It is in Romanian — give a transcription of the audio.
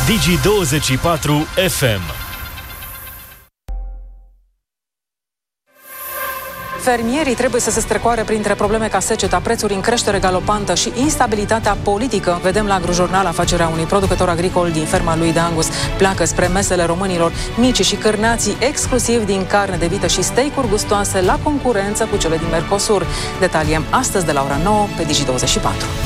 Digi24 FM. Fermierii trebuie să se strecoare printre probleme ca seceta, prețuri în creștere galopantă și instabilitatea politică. Vedem la Agrojurnal afacerea unui producător agricol din ferma lui de Angus pleacă spre mesele românilor, mici și cârnații exclusiv din carne de vită și steak-uri gustoase la concurență cu cele din Mercosur. Detaliem astăzi de la ora 9 pe Digi24.